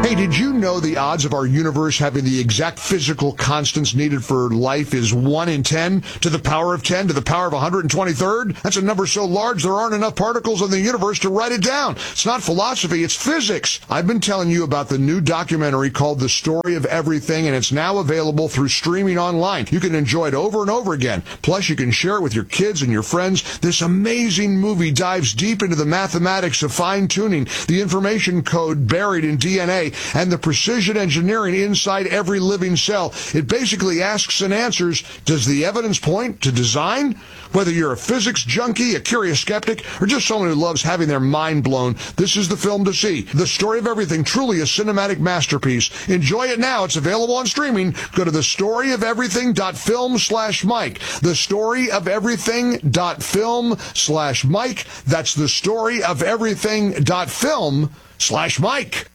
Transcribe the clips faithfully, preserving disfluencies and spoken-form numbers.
Hey, did you know the odds of our universe having the exact physical constants needed for life is one in ten to the power of ten to the power of one hundred twenty-third? That's a number so large there aren't enough particles in the universe to write it down. It's not philosophy, it's physics. I've been telling you about the new documentary called The Story of Everything, and it's now available through streaming online. You can enjoy it over and over again. Plus, you can share it with your kids and your friends. This amazing movie dives deep into the mathematics of fine-tuning, the information code buried in D N A, and the precision engineering inside every living cell. It basically asks and answers, does the evidence point to design? Whether you're a physics junkie, a curious skeptic, or just someone who loves having their mind blown, this is the film to see. The Story of Everything, truly a cinematic masterpiece. Enjoy it now. It's available on streaming. Go to thestoryofeverything.film slash Mike. Thestoryofeverything.film slash Mike. That's thestoryofeverything.film slash Mike.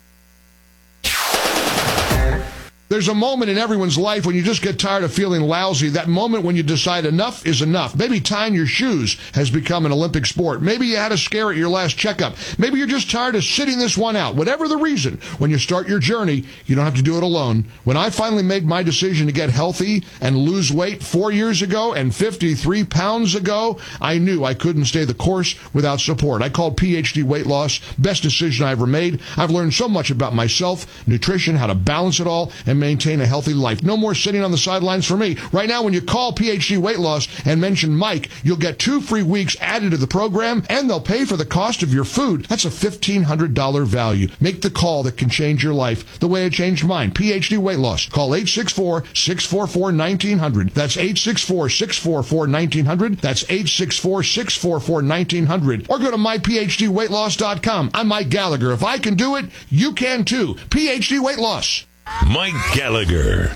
There's a moment in everyone's life when you just get tired of feeling lousy, that moment when you decide enough is enough. Maybe tying your shoes has become an Olympic sport. Maybe you had a scare at your last checkup. Maybe you're just tired of sitting this one out. Whatever the reason, when you start your journey, you don't have to do it alone. When I finally made my decision to get healthy and lose weight four years ago and fifty-three pounds ago, I knew I couldn't stay the course without support. I called P H D Weight Loss. Best decision I ever made. I've learned so much about myself, nutrition, how to balance it all, and maintain a healthy life. No more sitting on the sidelines for me. Right now, when you call P H D Weight Loss and mention Mike, you'll get two free weeks added to the program, and they'll pay for the cost of your food. That's a fifteen hundred dollars value. Make the call that can change your life the way it changed mine. P H D Weight Loss. Call eight six four, six four four, one nine zero zero. That's eight six four, six four four, one nine zero zero. That's eight six four, six four four, one nine zero zero. Or go to my p h d weight loss dot com. I'm Mike Gallagher. If I can do it, you can too. P H D Weight Loss. Mike Gallagher.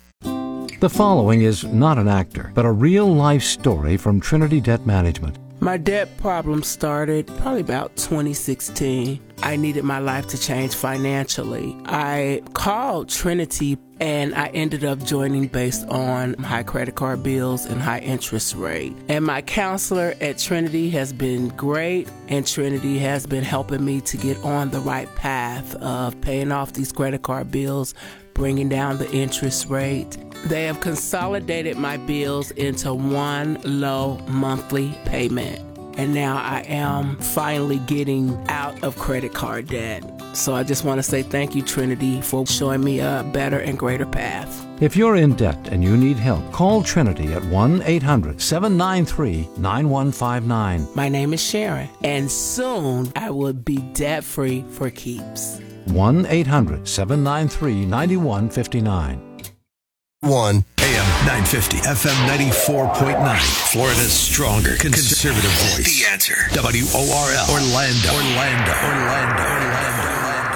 The following is not an actor, but a real-life story from Trinity Debt Management. My debt problem started probably about twenty sixteen. I needed my life to change financially. I called Trinity and I ended up joining based on high credit card bills and high interest rate. And my counselor at Trinity has been great, and Trinity has been helping me to get on the right path of paying off these credit card bills, bringing down the interest rate. They have consolidated my bills into one low monthly payment. And now I am finally getting out of credit card debt. So I just want to say thank you, Trinity, for showing me a better and greater path. If you're in debt and you need help, call Trinity at one eight hundred, seven nine three, nine one five nine. My name is Sharon, and soon I will be debt-free for keeps. one eight hundred, seven nine three, nine one five nine. One A M nine fifty, F M ninety-four point nine. Florida's stronger conservative voice. The Answer. W O R L. Orlando. Orlando. Orlando. Orlando.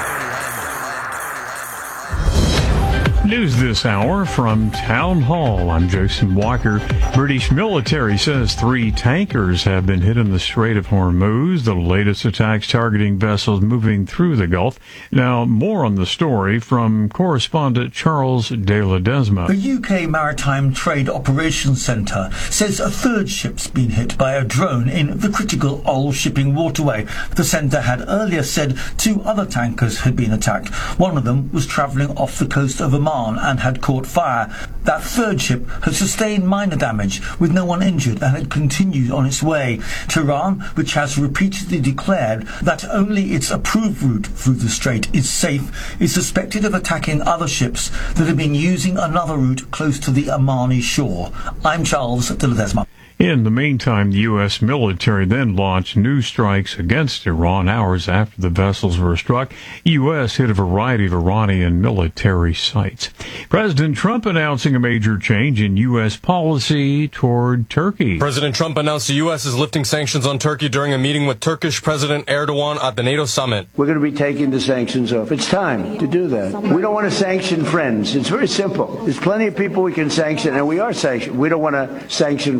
News this hour from Town Hall. I'm Jason Walker. British military says three tankers have been hit in the Strait of Hormuz, the latest attacks targeting vessels moving through the Gulf. Now, more on the story from correspondent Charles de Ledesma. The U K Maritime Trade Operations Centre says a third ship's been hit by a drone in the critical oil shipping waterway. The centre had earlier said two other tankers had been attacked. One of them was travelling off the coast of Oman and had caught fire. That third ship had sustained minor damage with no one injured and had continued on its way. Tehran, which has repeatedly declared that only its approved route through the strait is safe, is suspected of attacking other ships that have been using another route close to the Omani shore. I'm Charles de Ledesma. In the meantime, the U S military then launched new strikes against Iran hours after the vessels were struck. U S hit a variety of Iranian military sites. President Trump announcing a major change in U S policy toward Turkey. President Trump announced the U S is lifting sanctions on Turkey during a meeting with Turkish President Erdogan at the NATO summit. We're going to be taking the sanctions off. It's time to do that. We don't want to sanction friends. It's very simple. There's plenty of people we can sanction, and we are sanctioned. We don't want to sanction friends.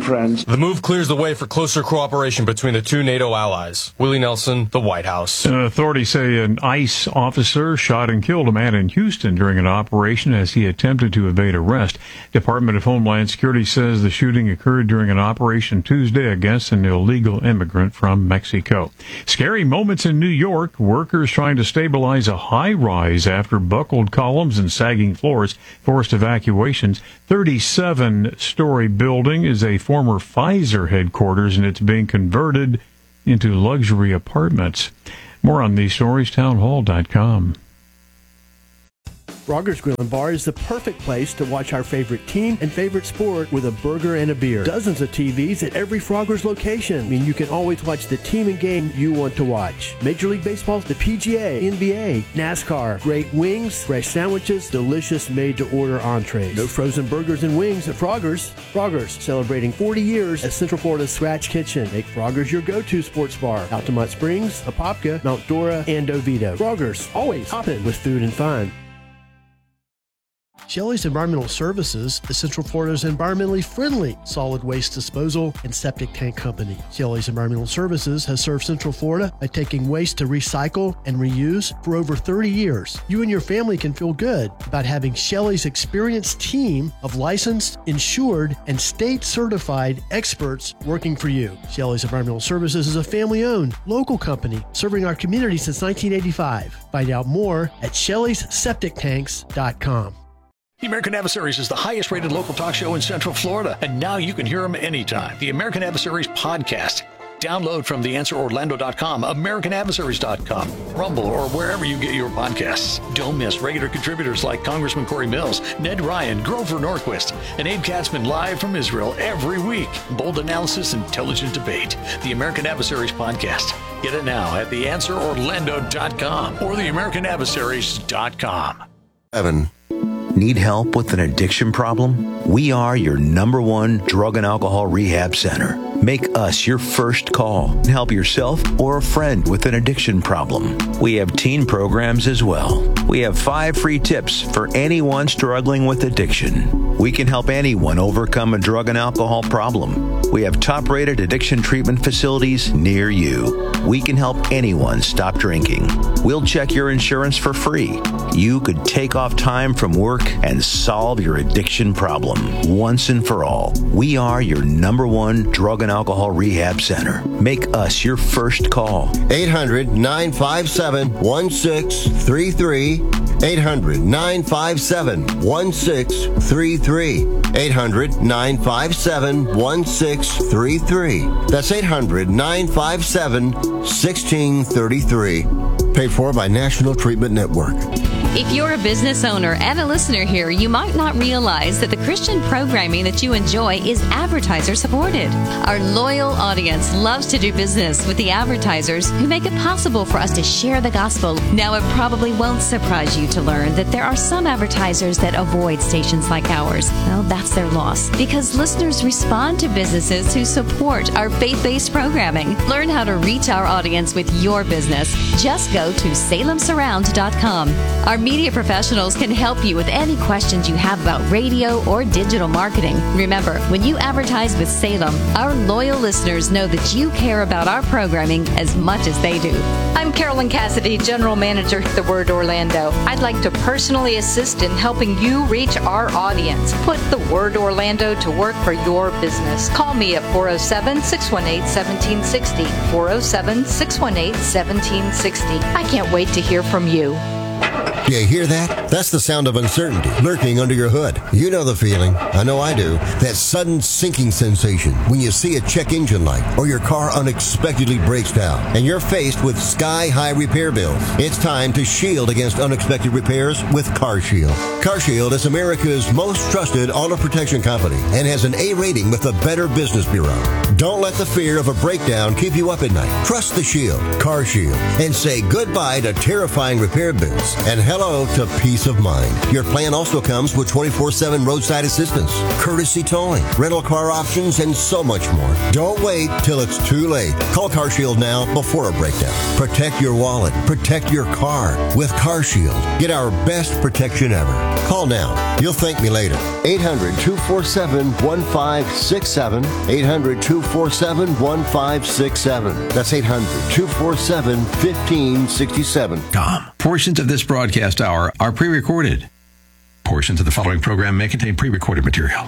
The move clears the way for closer cooperation between the two NATO allies. Willie Nelson, the White House. Uh, authorities say an ICE officer shot and killed a man in Houston during an operation as he attempted to evade arrest. Department of Homeland Security says the shooting occurred during an operation Tuesday against an illegal immigrant from Mexico. Scary moments in New York. Workers trying to stabilize a high-rise after buckled columns and sagging floors forced evacuations. thirty-seven story building is a former Pfizer headquarters, and it's being converted into luxury apartments. More on these stories, townhall dot com. Frogger's Grill and Bar is the perfect place to watch our favorite team and favorite sport with a burger and a beer. Dozens of T Vs at every Frogger's location. I mean, you can always watch the team and game you want to watch. Major League Baseball, the P G A, N B A, NASCAR, great wings, fresh sandwiches, delicious made-to-order entrees. No frozen burgers and wings at Frogger's. Frogger's, celebrating forty years as Central Florida's Scratch Kitchen. Make Frogger's your go-to sports bar. Altamont Springs, Apopka, Mount Dora, and Oviedo. Frogger's, always hopping with food and fun. Shelley's Environmental Services is Central Florida's environmentally friendly solid waste disposal and septic tank company. Shelley's Environmental Services has served Central Florida by taking waste to recycle and reuse for over thirty years. You and your family can feel good about having Shelley's experienced team of licensed, insured, and state-certified experts working for you. Shelley's Environmental Services is a family-owned, local company serving our community since nineteen eighty-five. Find out more at shelleys septic tanks dot com. The American Adversaries is the highest-rated local talk show in Central Florida, and now you can hear them anytime. The American Adversaries podcast. Download from the answer orlando dot com, american adversaries dot com, Rumble, or wherever you get your podcasts. Don't miss regular contributors like Congressman Corey Mills, Ned Ryan, Grover Norquist, and Abe Katzman live from Israel every week. Bold analysis, intelligent debate. The American Adversaries podcast. Get it now at the answer orlando dot com or the american adversaries dot com. Evan. Need help with an addiction problem? We are your number one drug and alcohol rehab center. Make us your first call and help yourself or a friend with an addiction problem. We have teen programs as well. We have five free tips for anyone struggling with addiction. We can help anyone overcome a drug and alcohol problem. We have top-rated addiction treatment facilities near you. We can help anyone stop drinking. We'll check your insurance for free. You could take off time from work and solve your addiction problem once and for all. We are your number one drug and alcohol rehab center. Make us your first call. eight hundred, nine five seven, one six three three. eight hundred, nine five seven, one six three three. eight hundred, nine five seven, one six three three. That's eight hundred, nine five seven, one six three three. Paid for by National Treatment Network. If you're a business owner and a listener here, you might not realize that the Christian programming that you enjoy is advertiser supported. Our loyal audience loves to do business with the advertisers who make it possible for us to share the gospel. Now, it probably won't surprise you to learn that there are some advertisers that avoid stations like ours. Well, that's their loss, because listeners respond to businesses who support our faith-based programming. Learn how to reach our audience with your business. Just go to salem surround dot com. Our media professionals can help you with any questions you have about radio or digital marketing. Remember, when you advertise with Salem, our loyal listeners know that you care about our programming as much as they do. I'm Carolyn Cassidy, General Manager at The Word Orlando. I'd like to personally assist in helping you reach our audience. Put The Word Orlando to work for your business. Call me at four oh seven, six one eight, one seven six oh, four oh seven, six one eight, one seven six oh. I can't wait to hear from you. You hear that? That's the sound of uncertainty lurking under your hood. You know the feeling. I know I do. That sudden sinking sensation when you see a check engine light or your car unexpectedly breaks down and you're faced with sky-high repair bills. It's time to shield against unexpected repairs with CarShield. CarShield is America's most trusted auto protection company and has an A rating with the Better Business Bureau. Don't let the fear of a breakdown keep you up at night. Trust the Shield, CarShield, and say goodbye to terrifying repair bills and hello hello to peace of mind. Your plan also comes with twenty-four seven roadside assistance, courtesy towing, rental car options, and so much more. Don't wait till it's too late. Call CarShield now before a breakdown. Protect your wallet. Protect your car with CarShield. Get our best protection ever. Call now. You'll thank me later. eight hundred, two four seven, one five six seven. eight hundred, two four seven, one five six seven. That's eight hundred, two four seven, one five six seven. Portions of this broadcast hour are pre-recorded. Portions of the following program may contain pre-recorded material.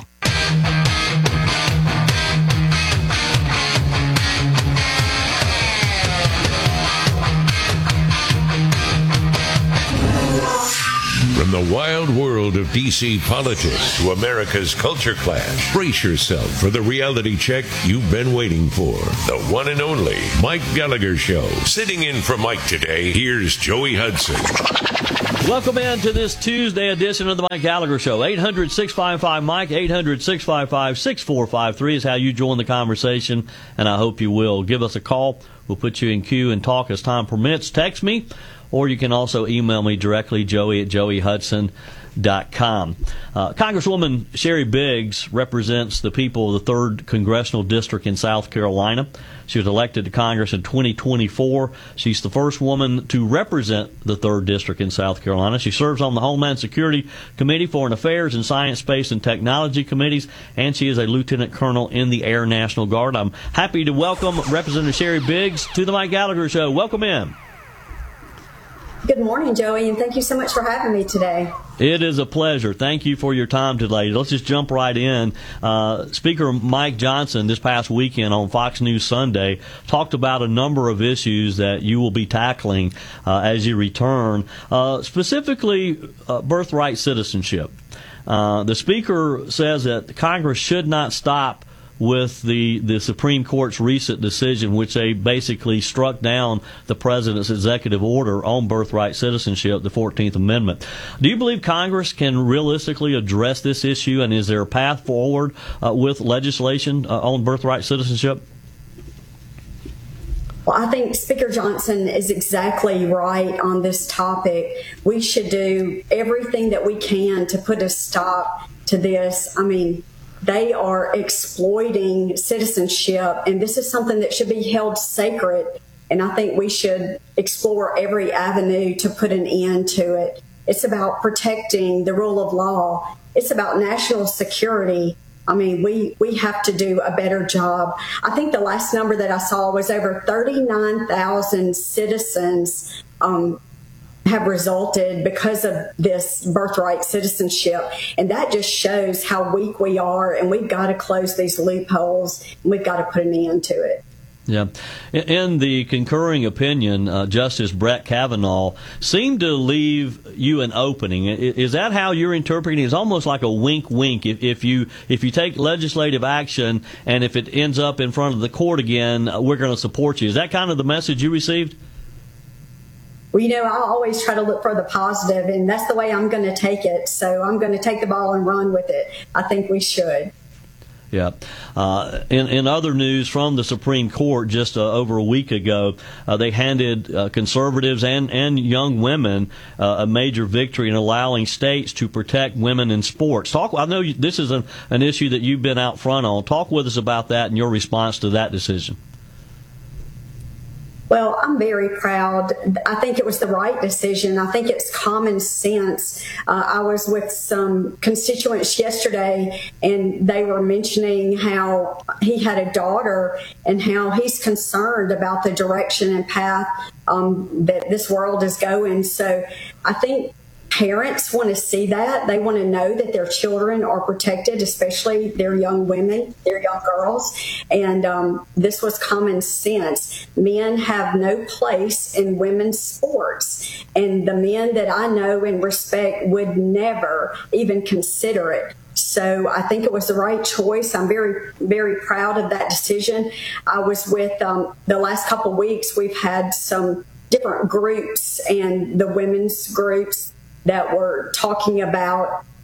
From the wild world of D C politics to America's culture clash, brace yourself for the reality check you've been waiting for. The one and only Mike Gallagher Show. Sitting in for Mike today, here's Joey Hudson. Welcome in to this Tuesday edition of the Mike Gallagher Show. eight hundred, six five five, Mike, eight hundred, six five five, six four five three is how you join the conversation, and I hope you will. Give us a call. We'll put you in queue and talk as time permits. Text me, or you can also email me directly, joey at joey hudson dot com. Uh, Congresswoman Sherry Biggs represents the people of the third Congressional District in South Carolina. She was elected to Congress in twenty twenty-four. She's the first woman to represent the third District in South Carolina. She serves on the Homeland Security Committee, Foreign Affairs, and Science, Space, and Technology Committees, and she is a Lieutenant Colonel in the Air National Guard. I'm happy to welcome Representative Sherry Biggs to the Mike Gallagher Show. Welcome in. Good morning, Joey, and thank you so much for having me today. It is a pleasure. Thank you for your time today. Let's just jump right in. Uh, Speaker Mike Johnson this past weekend on Fox News Sunday talked about a number of issues that you will be tackling uh, as you return, uh, specifically uh, birthright citizenship. Uh, the Speaker says that Congress should not stop with the, the Supreme Court's recent decision, which they basically struck down the President's executive order on birthright citizenship, the fourteenth Amendment. Do you believe Congress can realistically address this issue, and is there a path forward uh, with legislation uh, on birthright citizenship? Well, I think Speaker Johnson is exactly right on this topic. We should do everything that we can to put a stop to this. I mean, they are exploiting citizenship, and this is something that should be held sacred, and I think we should explore every avenue to put an end to it. It's about protecting the rule of law. It's about national security. I mean, we, we have to do a better job. I think the last number that I saw was over thirty-nine thousand citizens um, have resulted because of this birthright citizenship. And that just shows how weak we are, and we've got to close these loopholes, and we've got to put an end to it. Yeah. In the concurring opinion, uh, Justice Brett Kavanaugh seemed to leave you an opening. Is that how you're interpreting it? It's almost like a wink-wink. If, if you if you take legislative action, and if it ends up in front of the court again, we're going to support you. Is that kind of the message you received? Well, you know, I always try to look for the positive, and that's the way I'm going to take it. So I'm going to take the ball and run with it. I think we should. Yeah. Uh, in, in other news from the Supreme Court just uh, over a week ago, uh, they handed uh, conservatives and, and young women uh, a major victory in allowing states to protect women in sports. Talk. I know you, this is an, an issue that you've been out front on. Talk with us about that and your response to that decision. Well, I'm very proud. I think it was the right decision. I think it's common sense. Uh, I was with some constituents yesterday, and they were mentioning how he had a daughter and how he's concerned about the direction and path um, that this world is going. So I think parents want to see that. They want to know that their children are protected, especially their young women, their young girls. And um, this was common sense. Men have no place in women's sports. And the men that I know and respect would never even consider it. So I think it was the right choice. I'm very, very proud of that decision. I was with, um, the last couple of weeks, we've had some different groups, and the women's groups that were talking about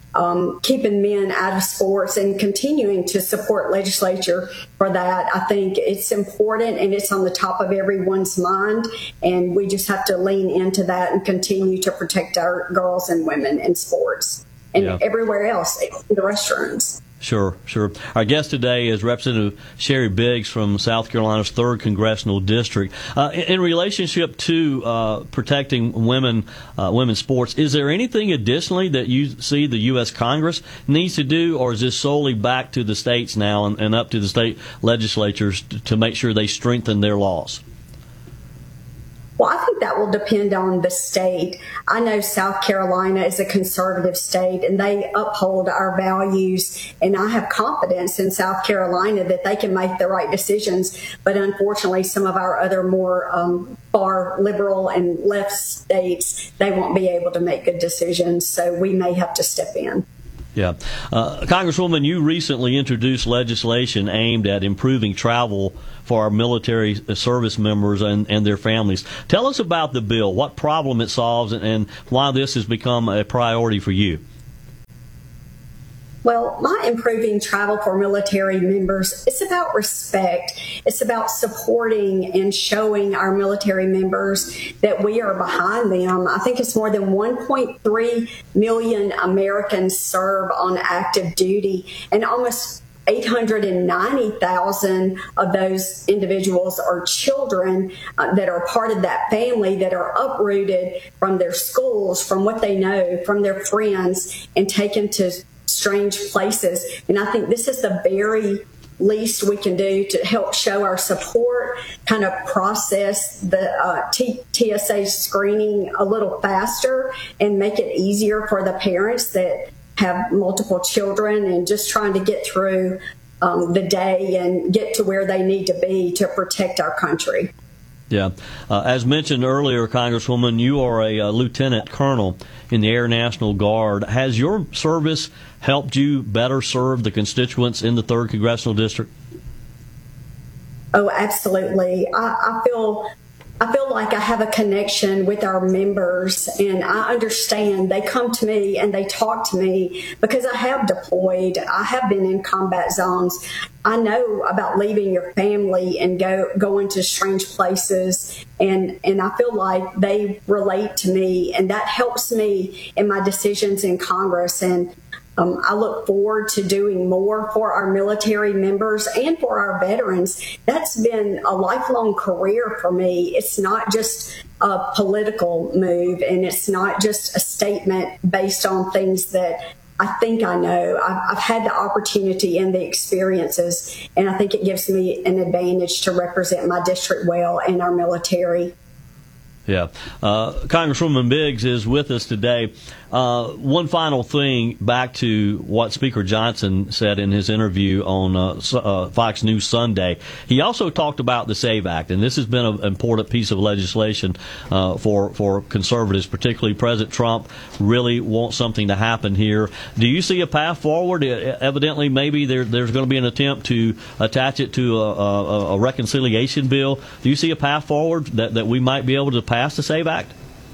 um, keeping men out of sports and continuing to support legislature for that. I think it's important and it's on the top of everyone's mind, and we just have to lean into that and continue to protect our girls and women in sports and yeah. everywhere else, in the restrooms. Sure, sure. Our guest today is Representative Sherry Biggs from South Carolina's third Congressional District. Uh, in, in relationship to uh, protecting women, uh, women's sports, is there anything additionally that you see the U S Congress needs to do, or is this solely back to the states now and, and up to the state legislatures to, to make sure they strengthen their laws? Well, I think that will depend on the state. I know South Carolina is a conservative state, and they uphold our values, and I have confidence in South Carolina that they can make the right decisions. But unfortunately, some of our other more um, far liberal and left states, they won't be able to make good decisions, so we may have to step in. Yeah. Uh, Congresswoman, you recently introduced legislation aimed at improving travel for our military service members and, and their families. Tell us about the bill, what problem it solves, and, and why this has become a priority for you. Well, my improving travel for military members, it's about respect. It's about supporting and showing our military members that we are behind them. I think it's more than one point three million Americans serve on active duty, and almost eight hundred ninety thousand of those individuals are children uh, that are part of that family, that are uprooted from their schools, from what they know, from their friends, and taken to strange places. And I think this is the very least we can do to help show our support, kind of process the uh, T- TSA screening a little faster and make it easier for the parents that have multiple children and just trying to get through um, the day and get to where they need to be to protect our country. Yeah. Uh, as mentioned earlier, Congresswoman, you are a, a lieutenant colonel in the Air National Guard. Has your service helped you better serve the constituents in the third Congressional District? Oh, absolutely. I, I feel I feel like I have a connection with our members, and I understand. They come to me and they talk to me because I have deployed. I have been in combat zones. I know about leaving your family and go going to strange places, and, and I feel like they relate to me, and that helps me in my decisions in Congress. And Um, I look forward to doing more for our military members and for our veterans. That's been a lifelong career for me. It's not just a political move, and it's not just a statement based on things that I think I know. I've, I've had the opportunity and the experiences, and I think it gives me an advantage to represent my district well and our military. Yeah. Uh, Congresswoman Biggs is with us today. Uh, one final thing back to what Speaker Johnson said in his interview on uh, uh, Fox News Sunday. He also talked about the SAVE Act, and this has been an important piece of legislation uh, for, for conservatives, particularly President Trump really wants something to happen here. Do you see a path forward? Evidently, maybe there, there's going to be an attempt to attach it to a, a, a reconciliation bill. Do you see a path forward that, that we might be able to pass the SAVE Act?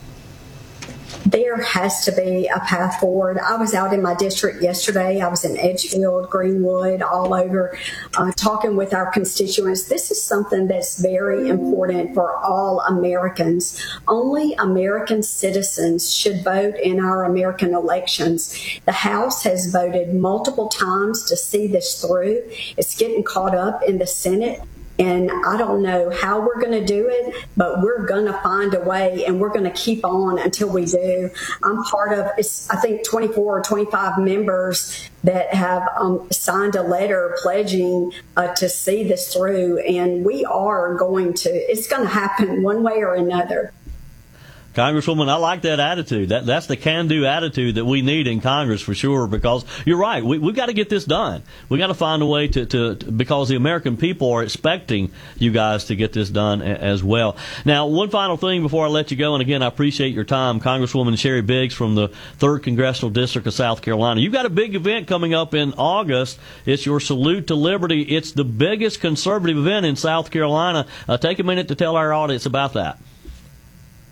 There has to be a path forward. I was out in my district yesterday. I was in Edgefield, Greenwood, all over, uh, talking with our constituents. This is something that's very important for all Americans. Only American citizens should vote in our American elections. The House has voted multiple times to see this through. It's getting caught up in the Senate. And I don't know how we're going to do it, but we're going to find a way, and we're going to keep on until we do. I'm part of, it's, I think, twenty-four or twenty-five members that have um, signed a letter pledging uh, to see this through. And we are going to, it's going to happen one way or another. Congresswoman, I like that attitude. That that's the can-do attitude that we need in Congress for sure. Because you're right, we we've got to get this done. We got to find a way to, to, to because the American people are expecting you guys to get this done a, as well. Now, one final thing before I let you go, and again, I appreciate your time, Congresswoman Sherry Biggs from the third Congressional District of South Carolina. You've got a big event coming up in August. It's your Salute to Liberty. It's the biggest conservative event in South Carolina. Uh, take a minute to tell our audience about that.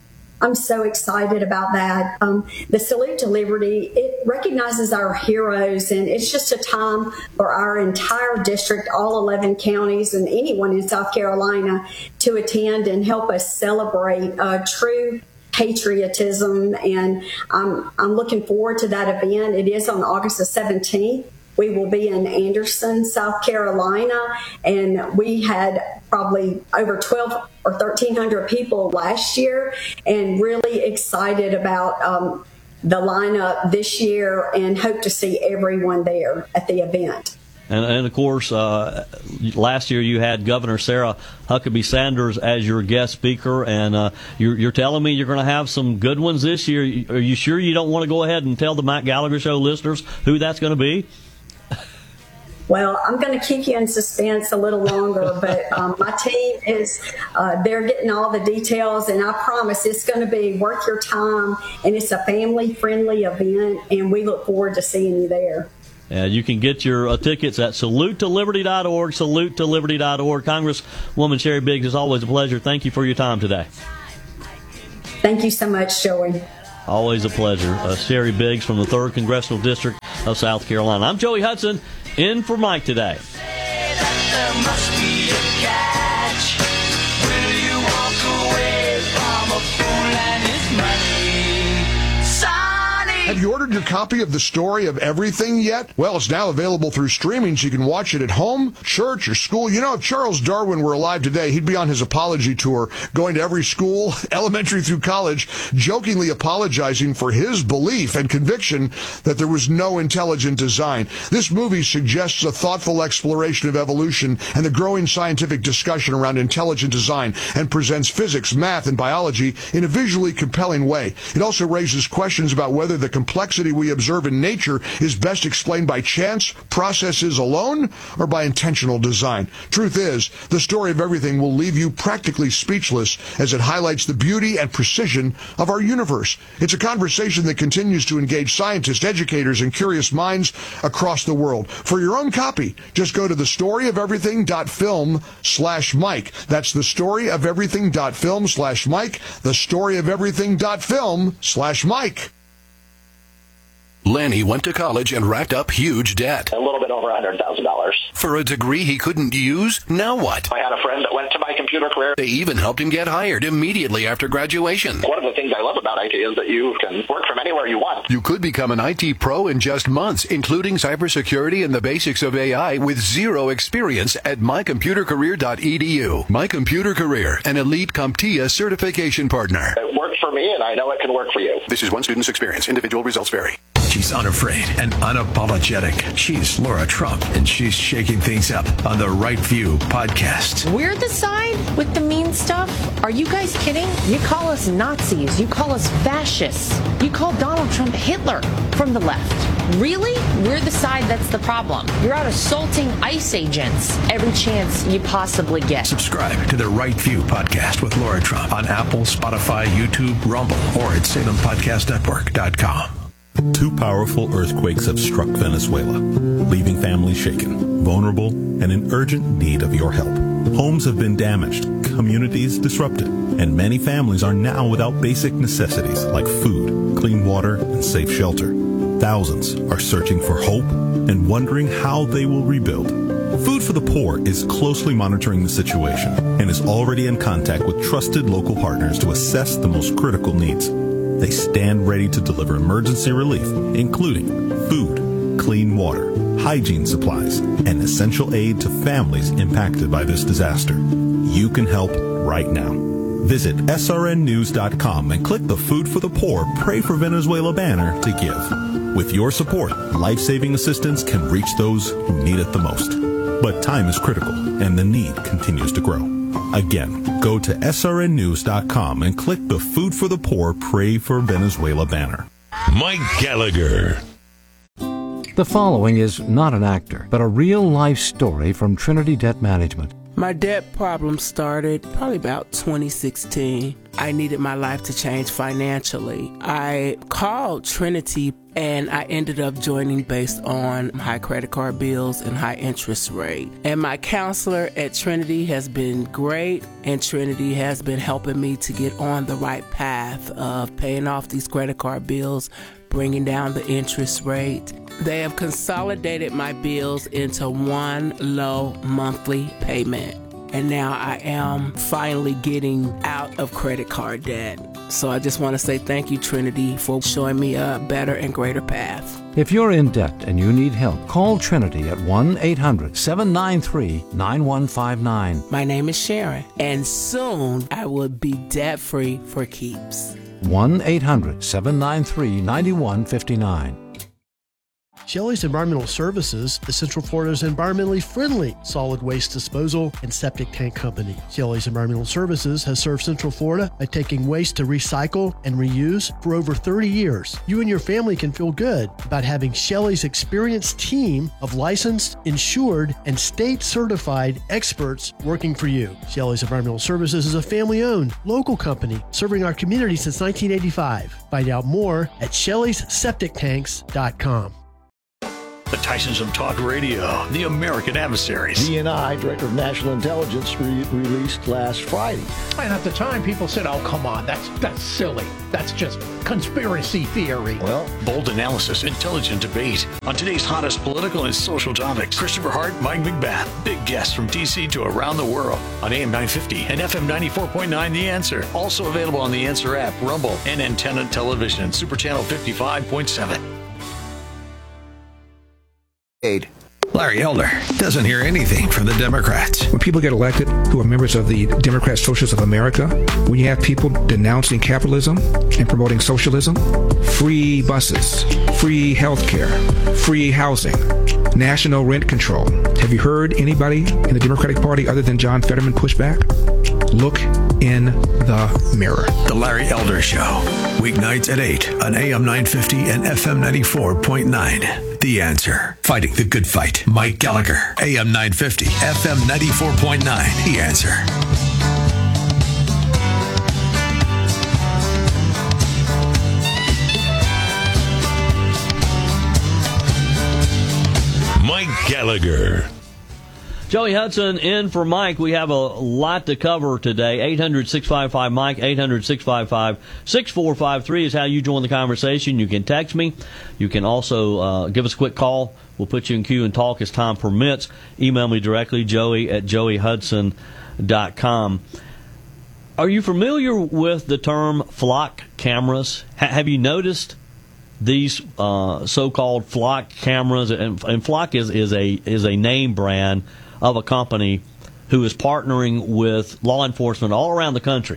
I'm so excited about that. Um, the Salute to Liberty, it recognizes our heroes, and it's just a time for our entire district, all eleven counties, and anyone in South Carolina to attend and help us celebrate uh, true patriotism. And I'm, I'm looking forward to that event. It is on August the seventeenth. We will be in Anderson, South Carolina, and we had probably over twelve or thirteen hundred people last year, and really excited about um, the lineup this year and hope to see everyone there at the event. And, and of course, uh, last year you had Governor Sarah Huckabee Sanders as your guest speaker, and uh, you're, you're telling me you're going to have some good ones this year. Are you sure you don't want to go ahead and tell the Mike Gallagher Show listeners who that's going to be? Well, I'm going to keep you in suspense a little longer, but um, my team is, uh, they're getting all the details, and I promise it's going to be worth your time, and it's a family-friendly event, and we look forward to seeing you there. Uh, you can get your uh, tickets at salute to liberty dot org, salute to liberty dot org. Congresswoman Sherry Biggs, it's always a pleasure. Thank you for your time today. Thank you so much, Joey. Always a pleasure. Uh, Sherry Biggs from the third Congressional District of South Carolina. I'm Joey Hudson, in for Mike today. There must be a catch. Will you walk away from a fool and his money? Sonny! Have you ordered your copy of The Story of Everything yet? Well, it's now available through streaming, so you can watch it at home, church, or school. You know, if Charles Darwin were alive today, he'd be on his apology tour, going to every school, elementary through college, jokingly apologizing for his belief and conviction that there was no intelligent design. This movie suggests a thoughtful exploration of evolution and the growing scientific discussion around intelligent design, and presents physics, math, and biology in a visually compelling way. It also raises questions about whether the complexity we observe in nature is best explained by chance processes alone or by intentional design. Truth is, The Story of Everything will leave you practically speechless as it highlights the beauty and precision of our universe. It's a conversation that continues to engage scientists, educators, and curious minds across the world. For your own copy, just go to the story of everything dot film slash Mike. That's the story of everything dot film slash Mike, the story of everything dot film slash Mike. Lanny went to college and racked up huge debt. A little bit over one hundred thousand dollars. For a degree he couldn't use? Now what? I had a friend that went to My Computer Career. They even helped him get hired immediately after graduation. One of the things I love about I T is that you can work from anywhere you want. You could become an I T pro in just months, including cybersecurity and the basics of A I with zero experience at my computer career dot e d u. My Computer Career, an elite CompTIA certification partner. It worked for me, and I know it can work for you. This is one student's experience. Individual results vary. She's unafraid and unapologetic. She's Laura Trump, and she's shaking things up on the Right View podcast. We're the side with the mean stuff? Are you guys kidding? You call us Nazis. You call us fascists. You call Donald Trump Hitler from the left. Really? We're the side that's the problem. You're out assaulting ICE agents every chance you possibly get. Subscribe to the Right View podcast with Laura Trump on Apple, Spotify, YouTube, Rumble, or at salem podcast network dot com. Two powerful earthquakes have struck Venezuela, leaving families shaken, vulnerable, and in urgent need of your help. Homes have been damaged, communities disrupted, and many families are now without basic necessities like food, clean water, and safe shelter. Thousands are searching for hope and wondering how they will rebuild. Food for the Poor is closely monitoring the situation and is already in contact with trusted local partners to assess the most critical needs. They stand ready to deliver emergency relief, including food, clean water, hygiene supplies, and essential aid to families impacted by this disaster. You can help right now. Visit S R N news dot com and click the Food for the Poor Pray for Venezuela banner to give. With your support, life-saving assistance can reach those who need it the most. But time is critical, and the need continues to grow. Again, go to S R N news dot com and click the Food for the Poor Pray for Venezuela banner. Mike Gallagher. The following is not an actor, but a real-life story from Trinity Debt Management. My debt problem started probably about twenty sixteen. I needed my life to change financially. I called Trinity and I ended up joining based on high credit card bills and high interest rate. And my counselor at Trinity has been great, and Trinity has been helping me to get on the right path of paying off these credit card bills, bringing down the interest rate. They have consolidated my bills into one low monthly payment. And now I am finally getting out of credit card debt. So I just want to say thank you, Trinity, for showing me a better and greater path. If you're in debt and you need help, call Trinity at one eight hundred seven nine three nine one five nine. My name is Sharon, and soon I will be debt-free for keeps. one eight hundred seven nine three nine one five nine. Shelley's Environmental Services is Central Florida's environmentally friendly solid waste disposal and septic tank company. Shelley's Environmental Services has served Central Florida by taking waste to recycle and reuse for over thirty years. You and your family can feel good about having Shelley's experienced team of licensed, insured, and state-certified experts working for you. Shelley's Environmental Services is a family-owned, local company serving our community since nineteen eighty-five. Find out more at shelleys septic tanks dot com. The Tysons of Talk Radio, the American Adversaries. D N I, Director of National Intelligence, re- released last Friday. And at the time, people said, oh, come on, that's that's silly. That's just conspiracy theory. Well, bold analysis, intelligent debate. On today's hottest political and social topics, Christopher Hart, Mike McBath, big guests from D C to around the world on A M nine fifty and F M ninety-four point nine The Answer. Also available on The Answer app, Rumble, and Antenna Television, Super Channel fifty-five point seven. Larry Elder doesn't hear anything from the Democrats. When people get elected who are members of the Democrat Socialists of America, when you have people denouncing capitalism and promoting socialism, free buses, free health care, free housing, national rent control. Have you heard anybody in the Democratic Party other than John Fetterman push back? Look in the mirror. The Larry Elder Show, weeknights at eight on A M nine fifty and F M ninety-four point nine. The Answer. Fighting the good fight. Mike Gallagher, A M nine fifty, F M ninety-four point nine. The Answer. Mike Gallagher. Joey Hudson in for Mike. We have a lot to cover today. eight hundred six five five Mike, eight hundred six five five six four five three is how you join the conversation. You can text me. You can also uh, give us a quick call. We'll put you in queue and talk as time permits. Email me directly, joey at joey hudson dot com. Are you familiar with the term flock cameras? H- have you noticed these uh, so-called flock cameras? And, and Flock is, is a is a name brand of a company who is partnering with law enforcement all around the country.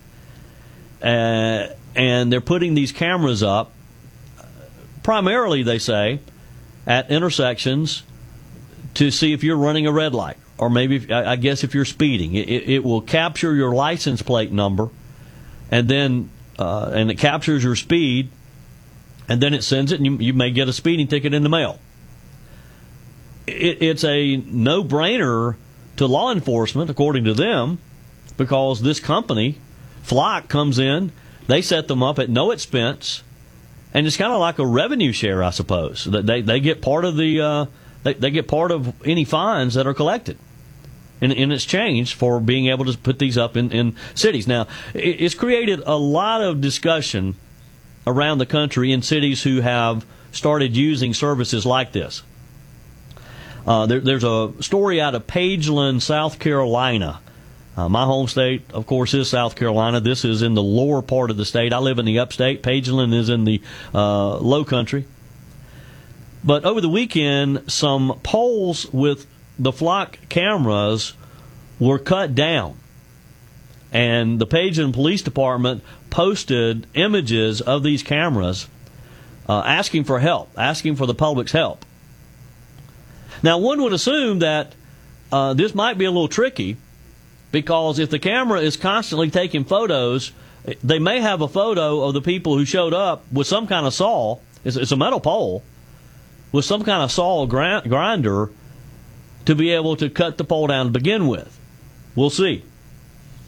Uh, and they're putting these cameras up, primarily, they say, at intersections to see if you're running a red light. Or maybe, if, I guess, if you're speeding. It, it will capture your license plate number, and then uh, and it captures your speed, and then it sends it, and you, you may get a speeding ticket in the mail. It, it's a no-brainer to law enforcement, according to them, because this company, Flock, comes in, they set them up at no expense, and it's kind of like a revenue share, I suppose. They they get part of the uh, they, they get part of any fines that are collected in, in exchange for being able to put these up in, in cities. Now, it, it's created a lot of discussion around the country in cities who have started using services like this. Uh, there, there's a story out of Pageland, South Carolina. Uh, my home state, of course, is South Carolina. This is in the lower part of the state. I live in the upstate. Pageland is in the uh, low country. But over the weekend, some poles with the Flock cameras were cut down. And the Pageland Police Department posted images of these cameras uh, asking for help, asking for the public's help. Now, one would assume that uh, this might be a little tricky, because if the camera is constantly taking photos, they may have a photo of the people who showed up with some kind of saw. It's, it's a metal pole with some kind of saw grind, grinder to be able to cut the pole down to begin with. We'll see.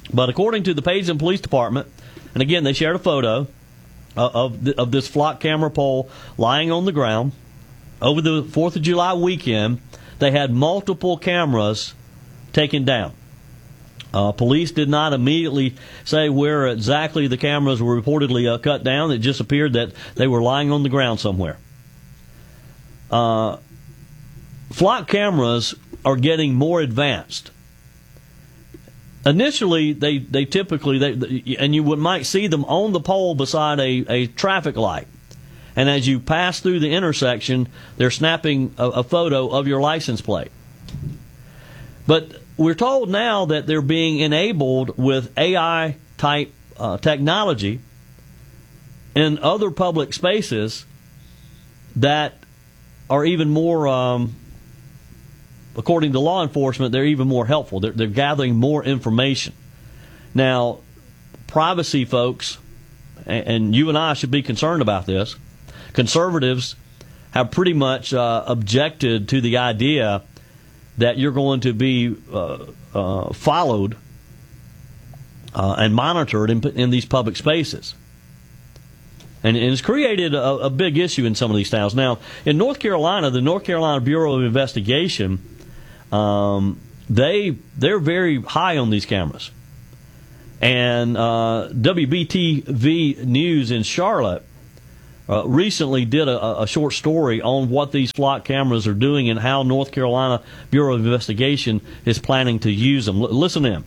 But according to the Payson Police Department, and again, they shared a photo uh, of the, of this flock camera pole lying on the ground. Over the fourth of July weekend, they had multiple cameras taken down. Uh, police did not immediately say where exactly the cameras were reportedly uh, cut down. It just appeared that they were lying on the ground somewhere. Uh, flock cameras are getting more advanced. Initially, they, they typically, they, and you would, might see them on the pole beside a, a traffic light. And as you pass through the intersection, they're snapping a, a photo of your license plate. But we're told now that they're being enabled with A I-type uh, technology in other public spaces that are even more, um, according to law enforcement, they're even more helpful. They're, they're gathering more information. Now, privacy folks, and, and you and I should be concerned about this, conservatives have pretty much uh, objected to the idea that you're going to be uh, uh, followed uh, and monitored in, in these public spaces. And, and it's created a, a big issue in some of these towns. Now, in North Carolina, the North Carolina Bureau of Investigation, um, they, they're very high on these cameras. And uh, W B T V News in Charlotte Uh, recently did a, a short story on what these flock cameras are doing and how North Carolina Bureau of Investigation is planning to use them. L- listen in.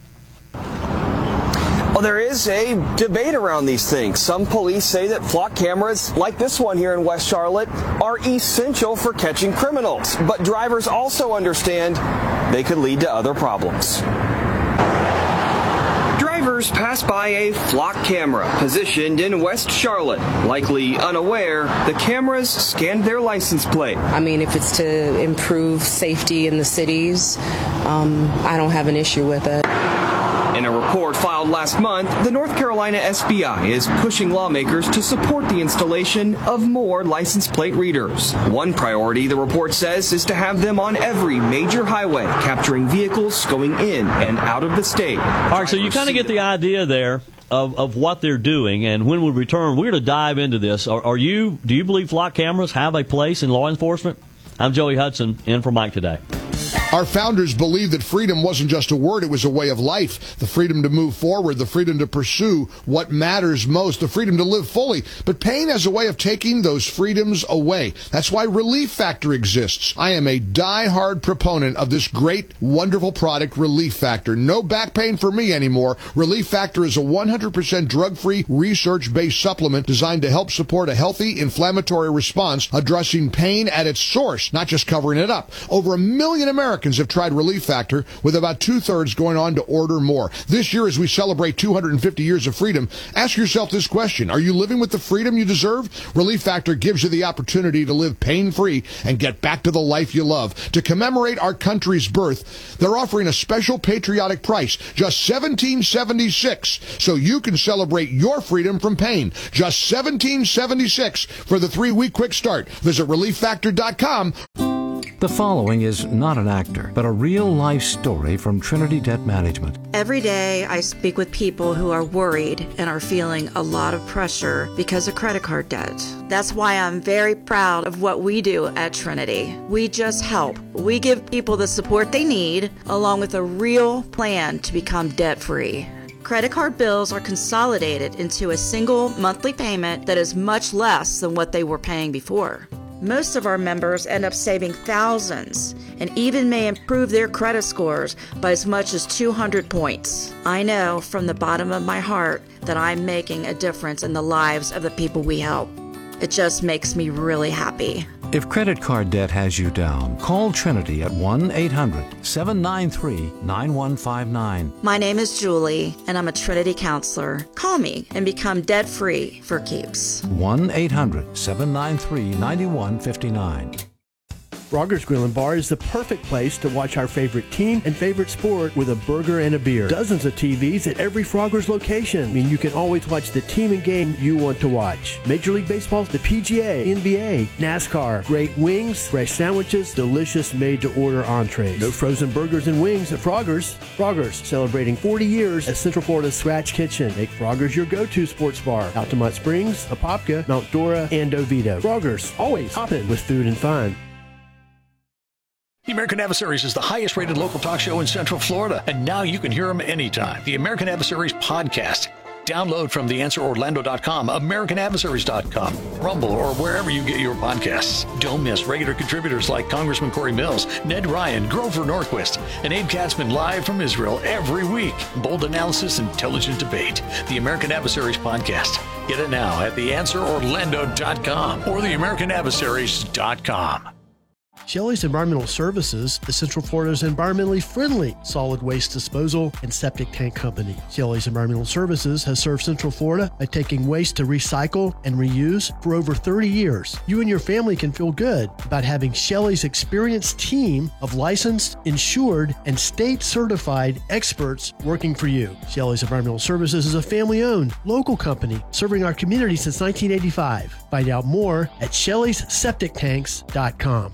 Well, there is a debate around these things. Some police say that flock cameras, like this one here in West Charlotte, are essential for catching criminals. But drivers also understand they could lead to other problems. Drivers pass by a flock camera positioned in West Charlotte. Likely unaware, the cameras scanned their license plate. I mean, if it's to improve safety in the cities, um, I don't have an issue with it. In a report filed last month, the North Carolina S B I is pushing lawmakers to support the installation of more license plate readers. One priority, the report says, is to have them on every major highway, capturing vehicles going in and out of the state. All right, so you kind of get the idea there of, of what they're doing, and when we return, we're going to dive into this. Are, are you? Do you believe flock cameras have a place in law enforcement? I'm Joey Hudson, in for Mike today. Our founders believed that freedom wasn't just a word, it was a way of life. The freedom to move forward, the freedom to pursue what matters most, the freedom to live fully. But pain has a way of taking those freedoms away. That's why Relief Factor exists. I am a die-hard proponent of this great, wonderful product, Relief Factor. No back pain for me anymore. Relief Factor is a one hundred percent drug-free, research-based supplement designed to help support a healthy inflammatory response, addressing pain at its source, not just covering it up. Over a million Americans have tried Relief Factor, with about two-thirds going on to order more. This year, as we celebrate two hundred fifty years of freedom, ask yourself this question. Are you living with the freedom you deserve? Relief Factor gives you the opportunity to live pain-free and get back to the life you love. To commemorate our country's birth, they're offering a special patriotic price, just seventeen seventy-six, so you can celebrate your freedom from pain. Just seventeen seventy-six for the three-week quick start. Visit relief factor dot com. The following is not an actor, but a real-life story from Trinity Debt Management. Every day I speak with people who are worried and are feeling a lot of pressure because of credit card debt. That's why I'm very proud of what we do at Trinity. We just help. We give people the support they need, along with a real plan to become debt-free. Credit card bills are consolidated into a single monthly payment that is much less than what they were paying before. Most of our members end up saving thousands and even may improve their credit scores by as much as two hundred points. I know from the bottom of my heart that I'm making a difference in the lives of the people we help. It just makes me really happy. If credit card debt has you down, call Trinity at one eight hundred seven nine three nine one five nine. My name is Julie, and I'm a Trinity counselor. Call me and become debt-free for keeps. one eight hundred seven nine three nine one five nine. Frogger's Grill and Bar is the perfect place to watch our favorite team and favorite sport with a burger and a beer. Dozens of T Vs at every Frogger's location. I mean, you can always watch the team and game you want to watch. Major League Baseball, the P G A, N B A, NASCAR, great wings, fresh sandwiches, delicious made-to-order entrees. No frozen burgers and wings at Frogger's. Frogger's, celebrating forty years as Central Florida's Scratch Kitchen. Make Frogger's your go-to sports bar. Altamont Springs, Apopka, Mount Dora, and Oviedo. Frogger's, always hopping with food and fun. The American Adversaries is the highest rated local talk show in Central Florida, and now you can hear them anytime. The American Adversaries podcast. Download from the answer orlando dot com, american adversaries dot com, Rumble, or wherever you get your podcasts. Don't miss regular contributors like Congressman Corey Mills, Ned Ryan, Grover Norquist, and Abe Katzman live from Israel every week. Bold analysis, intelligent debate. The American Adversaries podcast. Get it now at the answer orlando dot com or the american adversaries dot com. Shelley's Environmental Services is Central Florida's environmentally friendly solid waste disposal and septic tank company. Shelley's Environmental Services has served Central Florida by taking waste to recycle and reuse for over thirty years. You and your family can feel good about having Shelley's experienced team of licensed, insured, and state-certified experts working for you. Shelley's Environmental Services is a family-owned, local company serving our community since nineteen eighty-five. Find out more at shelleys septic tanks dot com.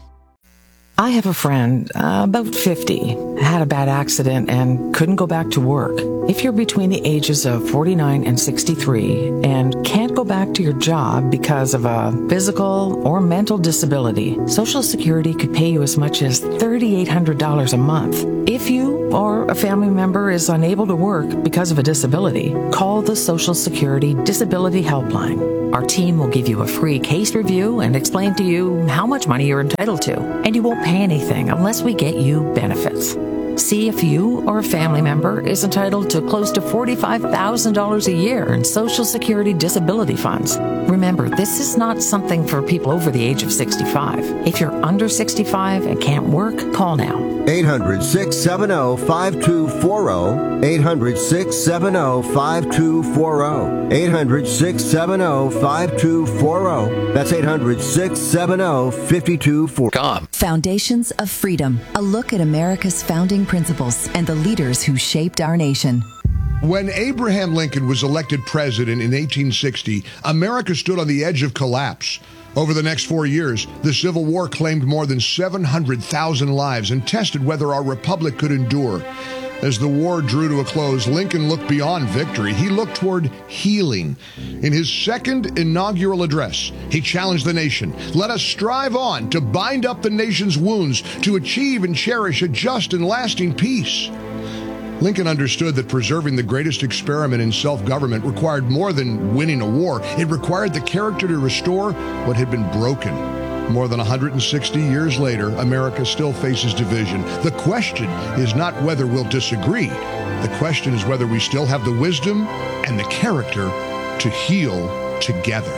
I have a friend, uh, about fifty, had a bad accident and couldn't go back to work. If you're between the ages of forty-nine and sixty-three and can't go back to your job because of a physical or mental disability, Social Security could pay you as much as three thousand eight hundred dollars a month. If you or a family member is unable to work because of a disability, call the Social Security Disability Helpline. Our team will give you a free case review and explain to you how much money you're entitled to, and you won't pay anything unless we get you benefits. See if you or a family member is entitled to close to forty-five thousand dollars a year in Social Security disability funds. Remember, this is not something for people over the age of sixty-five. If you're under sixty-five and can't work, call now. eight hundred, six seven zero, five two four zero. eight hundred, six seven zero, five two four zero. eight hundred, six seven zero, five two four zero. That's eight hundred, six seven zero, five two four zero. Foundations of Freedom. A look at America's founding principles and the leaders who shaped our nation. When Abraham Lincoln was elected president in eighteen sixty, America stood on the edge of collapse. Over the next four years, the Civil War claimed more than seven hundred thousand lives and tested whether our republic could endure. As the war drew to a close, Lincoln looked beyond victory. He looked toward healing. In his second inaugural address, he challenged the nation. Let us strive on to bind up the nation's wounds, to achieve and cherish a just and lasting peace. Lincoln understood that preserving the greatest experiment in self-government required more than winning a war. It required the character to restore what had been broken. More than one hundred sixty years later, America still faces division. The question is not whether we'll disagree. The question is whether we still have the wisdom and the character to heal together.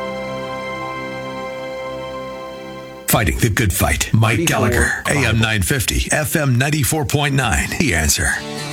Fighting the good fight. Mike Gallagher, A M nine fifty, F M ninety-four point nine. The Answer.